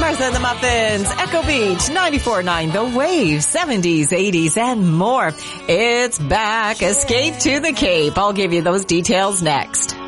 Martha and the Muffins, Echo Beach, 94.9 The Wave, 70s, 80s, and more. It's back. Escape to the Cape. I'll give you those details next.